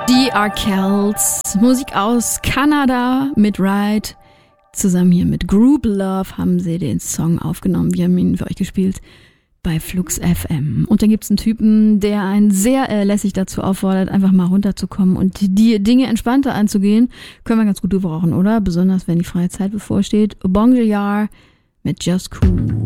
Die Arkells, Musik aus Kanada mit Ride. Zusammen hier mit Group Love haben sie den Song aufgenommen. Wir haben ihn für euch gespielt bei Flux FM. Und dann gibt's einen Typen, der einen sehr lässig dazu auffordert, einfach mal runterzukommen und die Dinge entspannter anzugehen. Können wir ganz gut gebrauchen, oder? Besonders wenn die freie Zeit bevorsteht. Bon Joyard mit Just Cool.